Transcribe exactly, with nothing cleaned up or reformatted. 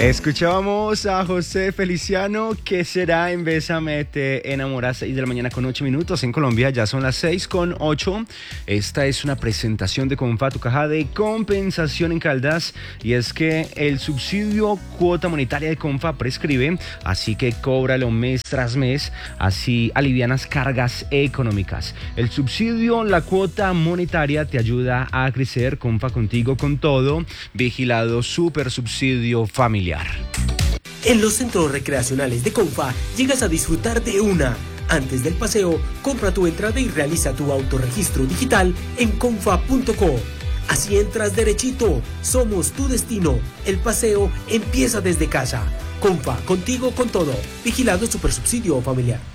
Escuchábamos a José Feliciano, que será en Bésame te enamoras, seis de la mañana con ocho minutos. En Colombia ya son las seis con ocho. Esta es una presentación de Comfa, tu caja de compensación en Caldas. Y es que el subsidio cuota monetaria de Comfa prescribe, así que cóbralo mes tras mes, así alivianas cargas económicas. El subsidio, la cuota monetaria, te ayuda a crecer. Comfa, contigo con todo. Vigilado Super Subsidio Familiar. En los centros recreacionales de Comfa llegas a disfrutar de una. Antes del paseo, compra tu entrada y realiza tu autorregistro digital en comfa punto co. Así entras derechito. Somos tu destino. El paseo empieza desde casa. Comfa, contigo con todo. Vigilado Supersubsidio Familiar.